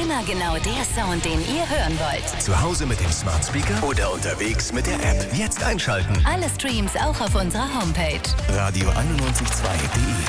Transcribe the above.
Immer genau der Sound, den ihr hören wollt. Zu Hause mit dem Smart Speaker oder unterwegs mit der App. Jetzt einschalten. Alle Streams auch auf unserer Homepage. Radio 91.2.de